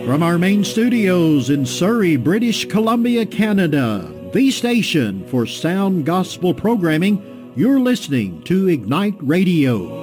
From our main studios in Surrey, British Columbia, Canada, the station for sound gospel programming, you're listening to Ignite Radio.